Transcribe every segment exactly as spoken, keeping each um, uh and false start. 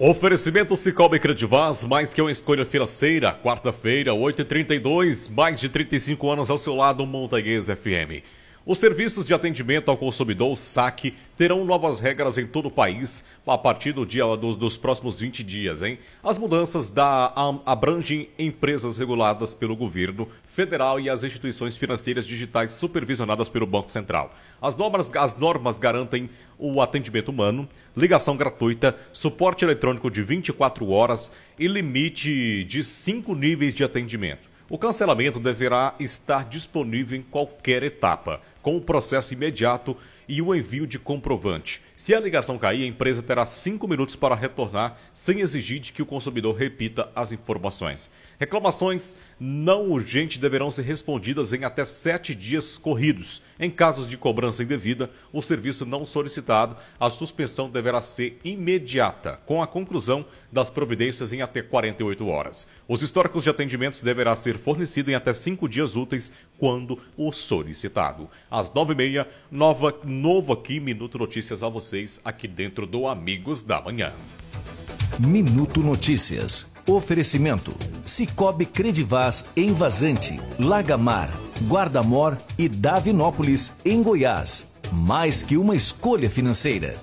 Oferecimento Cicobi Credivaz, mais que uma escolha financeira. Quarta-feira, oito e trinta e dois, mais de trinta e cinco anos ao seu lado, Montanhês F M. Os serviços de atendimento ao consumidor, SAC, terão novas regras em todo o país a partir do dia dos, dos próximos vinte dias, hein? As mudanças da, abrangem empresas reguladas pelo governo federal e as instituições financeiras digitais supervisionadas pelo Banco Central. As normas, as normas garantem o atendimento humano, ligação gratuita, suporte eletrônico de vinte e quatro horas e limite de cinco níveis de atendimento. O cancelamento deverá estar disponível em qualquer etapa, com o processo imediato e o envio de comprovante. Se a ligação cair, a empresa terá cinco minutos para retornar, sem exigir de que o consumidor repita as informações. Reclamações não urgentes deverão ser respondidas em até sete dias corridos. Em casos de cobrança indevida, o serviço não solicitado, a suspensão deverá ser imediata, com a conclusão das providências em até quarenta e oito horas. Os históricos de atendimentos deverá ser fornecido em até cinco dias úteis, quando o solicitado. Às nove e meia, nova, novo aqui, Minuto Notícias a vocês, aqui dentro do Amigos da Manhã. Minuto Notícias. Oferecimento. Cicobi Credivaz em Vazante, Lagamar, Guarda-Mor e Davinópolis, em Goiás. Mais que uma escolha financeira.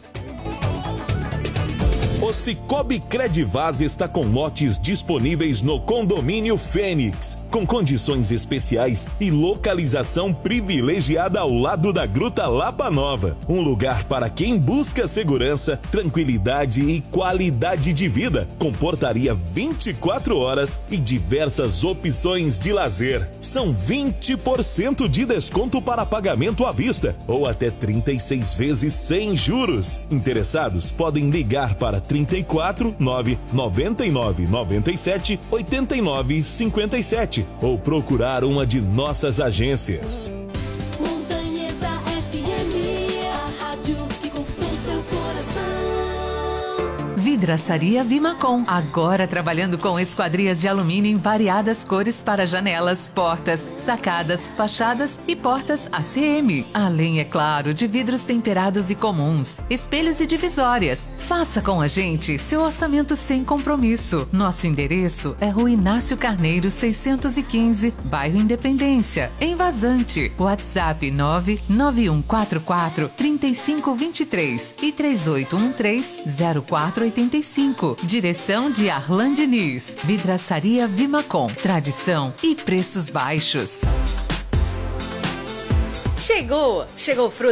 O Cicobi Credivaz está com lotes disponíveis no Condomínio Fênix, com condições especiais e localização privilegiada ao lado da Gruta Lapa Nova. Um lugar para quem busca segurança, tranquilidade e qualidade de vida, com portaria vinte e quatro horas e diversas opções de lazer. São vinte por cento de desconto para pagamento à vista ou até trinta e seis vezes sem juros. Interessados podem ligar para trinta e quatro, nove noventa e nove, noventa e sete, oitenta e nove, cinquenta e sete ou procurar uma de nossas agências. Montanhesa F M, a rádio que conquistou seu coração. Vidraçaria Vimacom, agora trabalhando com esquadrias de alumínio em variadas cores para janelas, portas, sacadas, fachadas e portas A C M. Além, é claro, de vidros temperados e comuns, espelhos e divisórias. Faça com a gente seu orçamento sem compromisso. Nosso endereço é Rua Inácio Carneiro, seiscentos e quinze, bairro Independência, em Vazante. WhatsApp nove nove um quatro quatro, três cinco dois três e três oito um três, zero quatro oito cinco. Direção de Arlan Diniz. Vidraçaria Vimacom. Tradição e preços baixos. Chegou! Chegou fruta